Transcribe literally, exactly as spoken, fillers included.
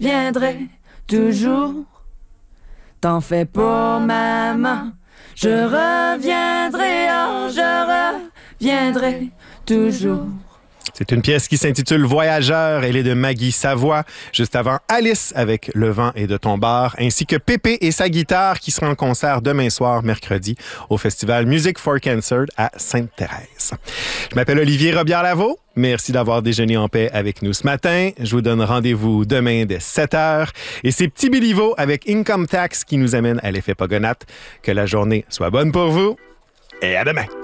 reviendrai toujours. T'en fais pas, maman, je reviendrai, oh, je reviendrai toujours. C'est une pièce qui s'intitule Voyageur. Elle est de Maggie Savoie. Juste avant, Alice avec Le vent est de ton bar, ainsi que Pépé et sa guitare qui sera en concert demain soir, mercredi, au festival Music for Cancer à Sainte-Thérèse. Je m'appelle Olivier Robillard-Lavaux. Merci d'avoir déjeuné en paix avec nous ce matin. Je vous donne rendez-vous demain dès sept heures. Et c'est Petit Béliveau avec Income Tax qui nous amène à l'effet Pogonat. Que la journée soit bonne pour vous et à demain.